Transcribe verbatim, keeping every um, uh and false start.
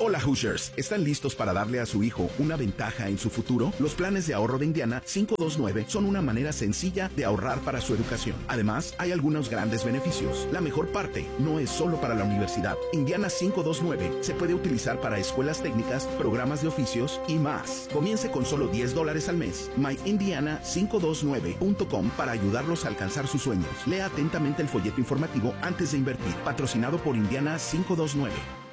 Hola Hoosiers, ¿están listos para darle a su hijo una ventaja en su futuro? Los planes de ahorro de Indiana quinientos veintinueve son una manera sencilla de ahorrar para su educación. Además, hay algunos grandes beneficios. La mejor parte no es solo para la universidad. Indiana quinientos veintinueve se puede utilizar para escuelas técnicas, programas de oficios y más. Comience con solo diez dólares al mes. my indiana quinientos veintinueve punto com para ayudarlos a alcanzar sus sueños. Lea atentamente el folleto informativo antes de invertir. Patrocinado por Indiana quinientos veintinueve.